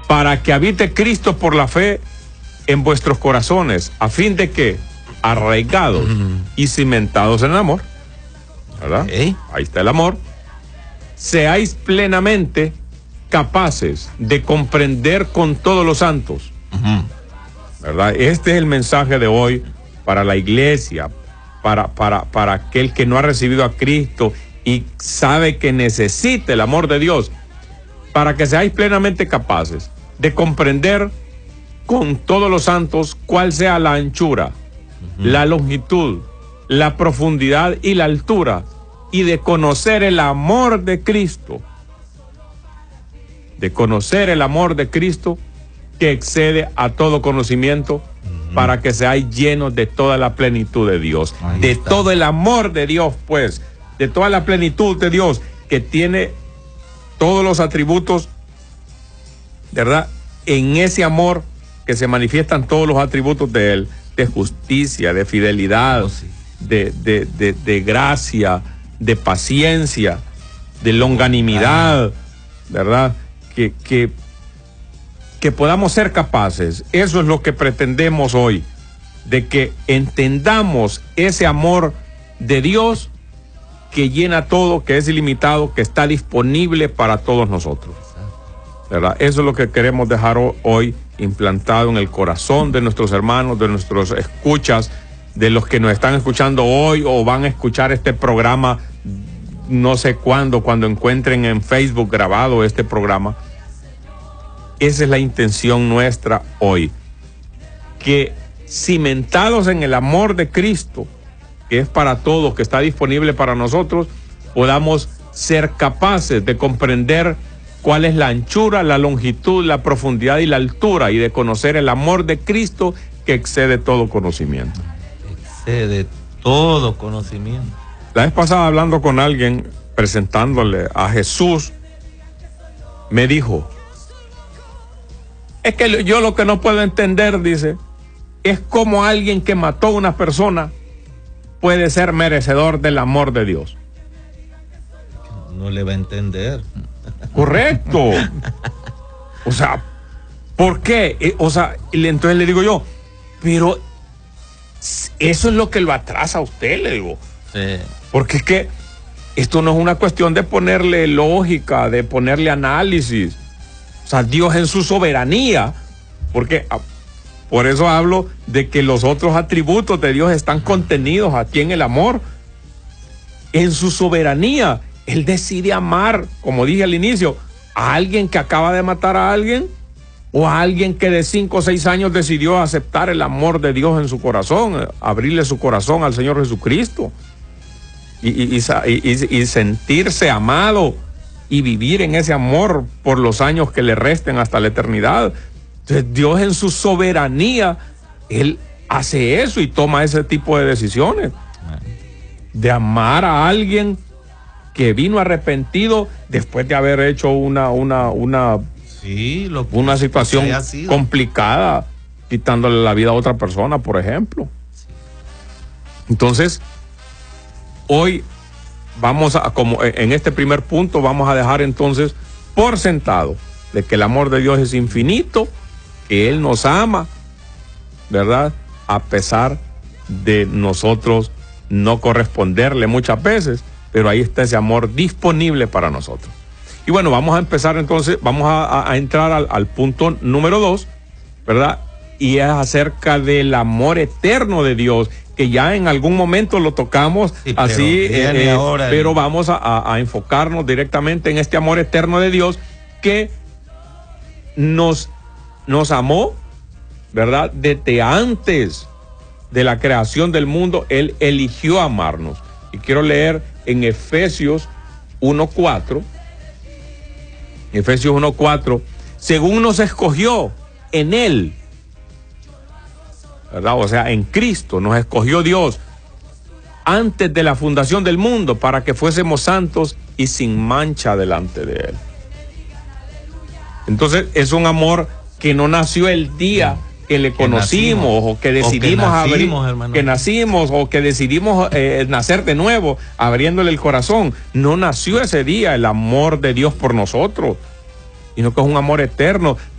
para que habite Cristo por la fe en vuestros corazones, a fin de que, arraigados y cimentados en el amor, ¿verdad? Ahí está el amor, seáis plenamente capaces de comprender con todos los santos, ¿verdad? Este es el mensaje de hoy para la iglesia, para aquel que no ha recibido a Cristo y sabe que necesita el amor de Dios, para que seáis plenamente capaces de comprender con todos los santos cuál sea la anchura, la longitud, la profundidad y la altura, y de conocer el amor de Cristo, de conocer el amor de Cristo que excede a todo conocimiento, para que seáis llenos de toda la plenitud de Dios, de todo el amor de Dios, pues, de toda la plenitud de Dios, que tiene todos los atributos, ¿verdad? En ese amor que se manifiestan todos los atributos de Él, de justicia, de fidelidad, de gracia, de paciencia, de longanimidad, ¿verdad? Que podamos ser capaces, eso es lo que pretendemos hoy, de que entendamos ese amor de Dios que llena todo, que es ilimitado, que está disponible para todos nosotros, ¿verdad? Eso es lo que queremos dejar hoy implantado en el corazón de nuestros hermanos, de nuestros escuchas, de los que nos están escuchando hoy o van a escuchar este programa no sé cuándo, cuando encuentren en Facebook grabado este programa. Esa es la intención nuestra hoy, que cimentados en el amor de Cristo, que es para todos, que está disponible para nosotros, podamos ser capaces de comprender cuál es la anchura, la longitud, la profundidad y la altura, y de conocer el amor de Cristo que excede todo conocimiento. Excede todo conocimiento. La vez pasada, hablando con alguien, presentándole a Jesús, me dijo: es que yo lo que no puedo entender, dice, es cómo alguien que mató a una persona puede ser merecedor del amor de Dios. No le va a entender. Correcto. O sea, ¿por qué? O sea, entonces le digo yo, pero eso es lo que lo atrasa a usted, le digo. Sí. Porque es que esto no es una cuestión de ponerle lógica, de ponerle análisis. O sea, Dios en su soberanía, porque por eso hablo de que los otros atributos de Dios están contenidos aquí en el amor. En su soberanía, Él decide amar, como dije al inicio, a alguien que acaba de matar a alguien, o a alguien que de 5 o 6 años decidió aceptar el amor de Dios en su corazón, abrirle su corazón al Señor Jesucristo, y sentirse amado y vivir en ese amor por los años que le resten hasta la eternidad. Entonces, Dios en su soberanía, Él hace eso y toma ese tipo de decisiones, de amar a alguien que vino arrepentido después de haber hecho una situación complicada, quitándole la vida a otra persona, por ejemplo. Entonces, hoy vamos a, como en este primer punto, vamos a dejar entonces por sentado de que el amor de Dios es infinito, que Él nos ama, ¿verdad? A pesar de nosotros no corresponderle muchas veces, pero ahí está ese amor disponible para nosotros. Y bueno, vamos a empezar entonces, vamos a entrar al punto número 2, ¿verdad? Y es acerca del amor eterno de Dios, que ya en algún momento lo tocamos, sí, así, pero vamos a enfocarnos directamente en este amor eterno de Dios que nos amó, ¿verdad? Desde antes de la creación del mundo, Él eligió amarnos. Y quiero leer en Efesios 1:4, Efesios 1:4, según nos escogió en Él, ¿verdad? O sea, en Cristo nos escogió Dios antes de la fundación del mundo para que fuésemos santos y sin mancha delante de Él. Entonces es un amor que no nació el día que le conocimos o que decidimos abrir, que nacimos o que decidimos nacer de nuevo, abriéndole el corazón. No nació ese día el amor de Dios por nosotros, sino que es un amor eterno.